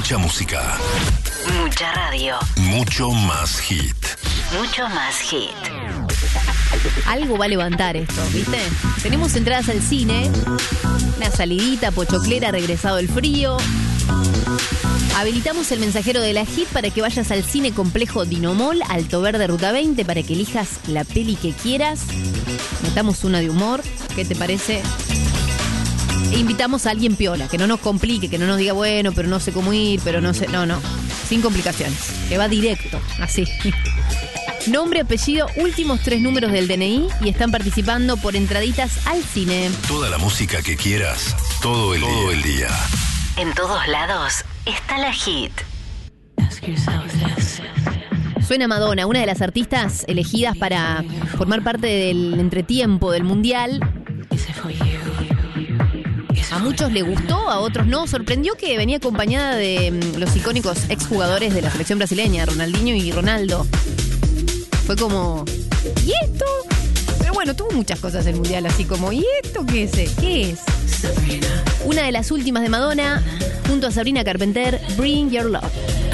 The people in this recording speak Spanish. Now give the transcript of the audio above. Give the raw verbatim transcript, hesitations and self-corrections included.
Mucha música. Mucha radio. Mucho más hit. Mucho más hit. Algo va a levantar esto, ¿viste? Tenemos entradas al cine, una salidita pochoclera, regresado el frío. Habilitamos el mensajero de la hit para que vayas al Cine Complejo Dinomol, Alto Verde, Ruta veinte, para que elijas la peli que quieras. Metamos una de humor, ¿qué te parece? E invitamos a alguien piola, que no nos complique, que no nos diga, bueno, pero no sé cómo ir, pero no sé... No, no, sin complicaciones, que va directo, así. Nombre, apellido, últimos tres números del D N I y están participando por entraditas al cine. Toda la música que quieras, todo el, todo el día. En todos lados está la hit. Suena Madonna, una de las artistas elegidas para formar parte del entretiempo del Mundial. A muchos le gustó, a otros no. Sorprendió que venía acompañada de mm, los icónicos exjugadores de la selección brasileña, Ronaldinho y Ronaldo. Fue como, ¿y esto? Pero bueno, tuvo muchas cosas el Mundial, así como, ¿y esto qué es? ¿Qué es? Una de las últimas de Madonna, junto a Sabrina Carpenter, Bring Your Love.